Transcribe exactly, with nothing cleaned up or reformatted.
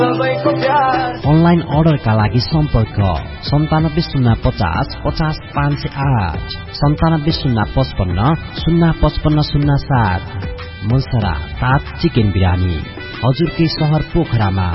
Online अर्डरका लागि सम्पर्क सन्तानब्बे शून्य पचास पचास पाँच सय आठ सन्तानब्बे शून्य पचपन्न शून्य पचपन्न शून्य सात। मुलसरा सात चिकन बिरानी हजुरकै सहर पोखरामा।